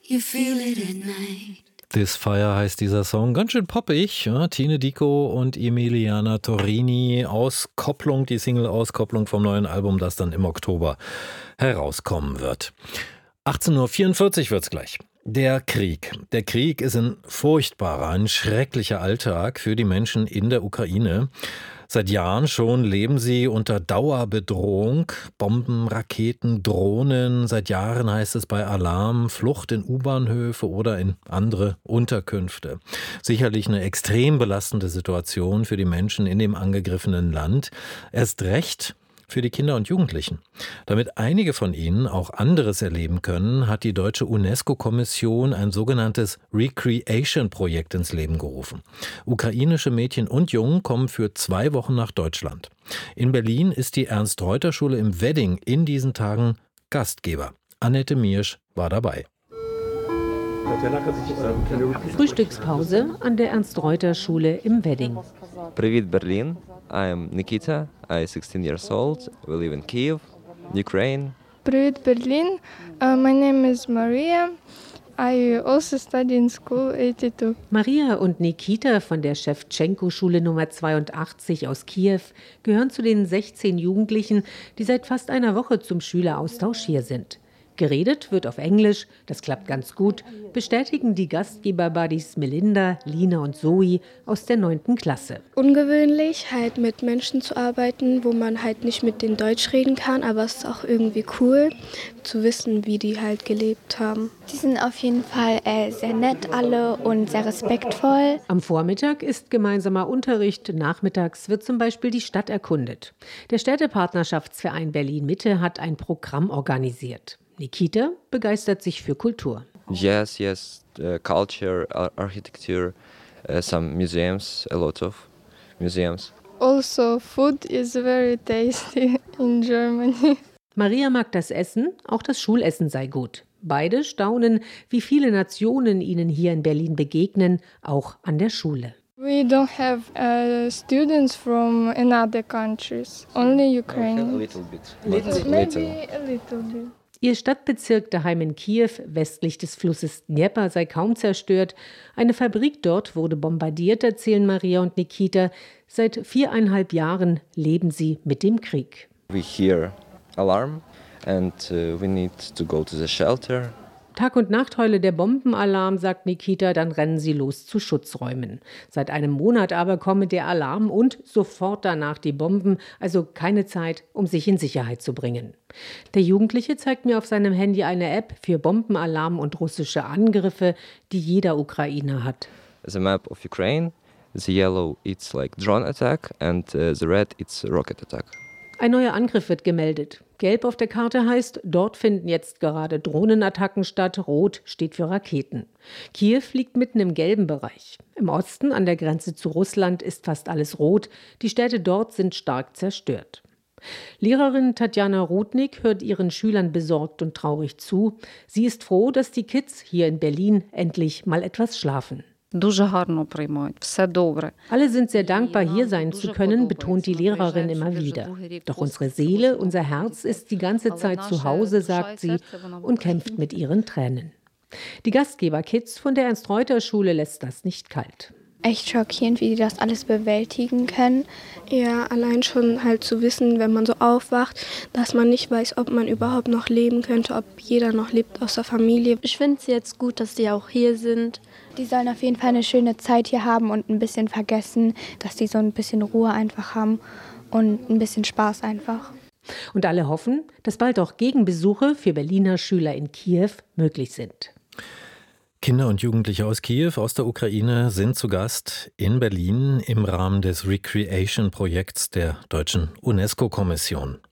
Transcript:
You feel it at night. This Fire heißt dieser Song, ganz schön poppig. Ja? Tine Dico und Emiliana Torrini, Auskopplung, die Single-Auskopplung vom neuen Album, das dann im Oktober herauskommen wird. 18.44 Uhr wird's gleich. Der Krieg. Der Krieg ist ein furchtbarer, ein schrecklicher Alltag für die Menschen in der Ukraine. Seit Jahren schon leben sie unter Dauerbedrohung. Bomben, Raketen, Drohnen. Seit Jahren heißt es bei Alarm Flucht in U-Bahnhöfe oder in andere Unterkünfte. Sicherlich eine extrem belastende Situation für die Menschen in dem angegriffenen Land. Erst recht für die Kinder und Jugendlichen. Damit einige von ihnen auch anderes erleben können, hat die deutsche UNESCO-Kommission ein sogenanntes Recreation-Projekt ins Leben gerufen. Ukrainische Mädchen und Jungen kommen für 2 Wochen nach Deutschland. In Berlin ist die Ernst-Reuter-Schule im Wedding in diesen Tagen Gastgeber. Annette Miersch war dabei. Frühstückspause an der Ernst-Reuter-Schule im Wedding. Привіт, Berlin. I'm Nikita. I'm 16 years old. We live in Kyiv, Ukraine. Привіт, Berlin. My name is Maria. I also study in school 82. Maria und Nikita von der Schewtschenko-Schule Nummer 82 aus Kiew gehören zu den 16 Jugendlichen, die seit fast einer Woche zum Schüleraustausch hier sind. Geredet wird auf Englisch, das klappt ganz gut, bestätigen die Gastgeber-Buddies Melinda, Lina und Zoe aus der 9. Klasse. Ungewöhnlich, halt mit Menschen zu arbeiten, wo man halt nicht mit denen Deutsch reden kann, aber es ist auch irgendwie cool zu wissen, wie die halt gelebt haben. Die sind auf jeden Fall sehr nett alle und sehr respektvoll. Am Vormittag ist gemeinsamer Unterricht, nachmittags wird zum Beispiel die Stadt erkundet. Der Städtepartnerschaftsverein Berlin-Mitte hat ein Programm organisiert. Nikita begeistert sich für Kultur. Yes, culture, architecture, some museums, a lot of museums. Also, food is very tasty in Germany. Maria mag das Essen, auch das Schulessen sei gut. Beide staunen, wie viele Nationen ihnen hier in Berlin begegnen, auch an der Schule. We don't have students from another countries, only Ukraine. A little bit. Maybe a little bit. Ihr Stadtbezirk daheim in Kiew, westlich des Flusses Dnepr, sei kaum zerstört. Eine Fabrik dort wurde bombardiert, erzählen Maria und Nikita. Seit 4,5 Jahren leben sie mit dem Krieg. We hear alarm and we need to go to the shelter. Tag und Nacht heule der Bombenalarm, sagt Nikita, dann rennen sie los zu Schutzräumen. Seit einem Monat aber komme der Alarm und sofort danach die Bomben, also keine Zeit, um sich in Sicherheit zu bringen. Der Jugendliche zeigt mir auf seinem Handy eine App für Bombenalarm und russische Angriffe, die jeder Ukrainer hat. The map of Ukraine, the yellow it's like drone attack and the red it's rocket attack. Ein neuer Angriff wird gemeldet. Gelb auf der Karte heißt, dort finden jetzt gerade Drohnenattacken statt. Rot steht für Raketen. Kiew liegt mitten im gelben Bereich. Im Osten, an der Grenze zu Russland, ist fast alles rot. Die Städte dort sind stark zerstört. Lehrerin Tatjana Rudnik hört ihren Schülern besorgt und traurig zu. Sie ist froh, dass die Kids hier in Berlin endlich mal etwas schlafen. Alle sind sehr dankbar, hier sein zu können, betont die Lehrerin immer wieder. Doch unsere Seele, unser Herz ist die ganze Zeit zu Hause, sagt sie und kämpft mit ihren Tränen. Die Gastgeber-Kids von der Ernst-Reuter-Schule lässt das nicht kalt. Echt schockierend, wie die das alles bewältigen können. Ja, allein schon halt zu wissen, wenn man so aufwacht, dass man nicht weiß, ob man überhaupt noch leben könnte, ob jeder noch lebt aus der Familie. Ich finde es jetzt gut, dass die auch hier sind. Die sollen auf jeden Fall eine schöne Zeit hier haben und ein bisschen vergessen, dass die so ein bisschen Ruhe einfach haben und ein bisschen Spaß einfach. Und alle hoffen, dass bald auch Gegenbesuche für Berliner Schüler in Kiew möglich sind. Kinder und Jugendliche aus Kiew, aus der Ukraine, sind zu Gast in Berlin im Rahmen des Recreation-Projekts der deutschen UNESCO-Kommission.